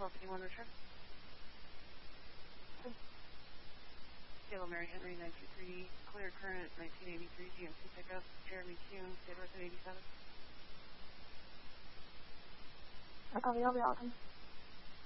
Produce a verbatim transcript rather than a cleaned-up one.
Golf anyone return? Yellow Mary Henry nine two three, clear current nineteen eighty-three G M C pickup, Jeremy Kuhn, state worth eighty-seven. I copy, I'll be out.